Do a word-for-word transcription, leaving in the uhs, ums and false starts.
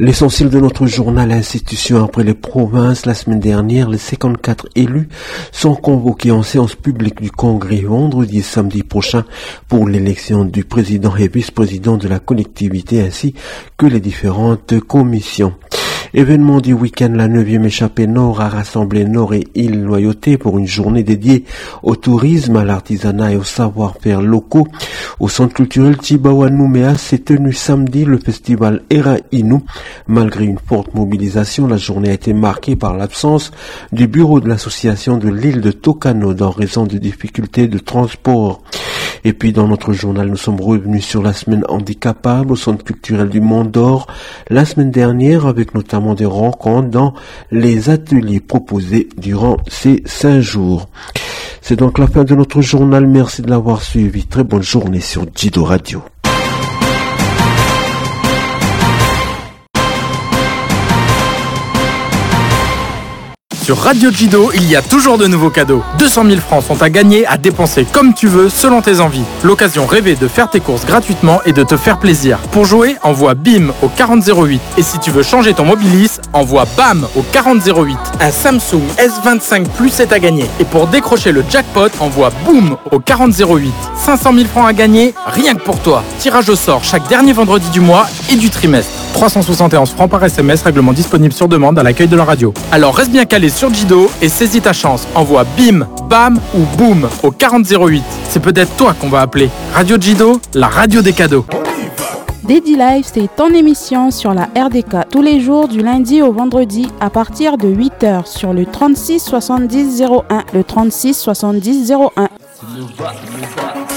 L'essentiel de notre journal institution après les provinces. La semaine dernière, les cinquante-quatre élus sont convoqués en séance publique du Congrès vendredi et samedi prochain pour l'élection du président et vice-président de la collectivité ainsi que les différentes commissions. Événement du week-end, la neuvième échappée Nord a rassemblé Nord et Île Loyauté pour une journée dédiée au tourisme, à l'artisanat et au savoir-faire locaux. Au centre culturel Chibawa Nouméa s'est tenu samedi le festival Era Inu. Malgré une forte mobilisation, la journée a été marquée par l'absence du bureau de l'association de l'île de Tokano en raison de difficultés de transport. Et puis dans notre journal, nous sommes revenus sur la semaine handicapable au centre culturel du Mont d'Or la semaine dernière avec notamment des rencontres dans les ateliers proposés durant ces cinq jours. C'est donc la fin de notre journal. Merci de l'avoir suivi. Très bonne journée sur Jido Radio. Sur Radio Jido, il y a toujours de nouveaux cadeaux. deux cent mille francs sont à gagner, à dépenser comme tu veux, selon tes envies. L'occasion rêvée de faire tes courses gratuitement et de te faire plaisir. Pour jouer, envoie BIM au quarante zéro huit. Et si tu veux changer ton Mobilis, envoie BAM au quarante zéro huit. Un Samsung S vingt-cinq Plus est à gagner. Et pour décrocher le jackpot, envoie BOOM au quarante zéro huit. cinq cent mille francs à gagner, rien que pour toi. Tirage au sort chaque dernier vendredi du mois et du trimestre. trois cent soixante et onze francs par S M S, règlement disponible sur demande à l'accueil de la radio. Alors reste bien calé sur Jido et saisis ta chance. Envoie BIM, BAM ou BOOM au quarante zéro huit. C'est peut-être toi qu'on va appeler. Radio Jido, la radio des cadeaux. Daddy Live, c'est ton émission sur la R D K tous les jours du lundi au vendredi à partir de huit heures sur le trente-six soixante-dix zéro un. Le trente-six soixante-dix zéro un.